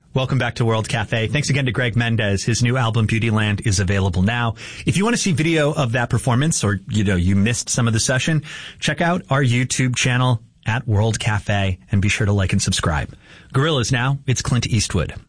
Welcome back to World Cafe. Thanks again to Greg Mendez. His new album, Beautyland, is available now. If you want to see video of that performance or, you missed some of the session, check out our YouTube channel at World Cafe and be sure to like and subscribe. Gorillaz now, it's Clint Eastwood.